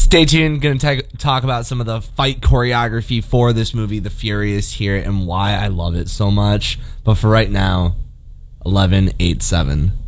Stay tuned. Going to talk about some of the fight choreography for this movie, The Furious, here, and why I love it so much. But for right now, 1187.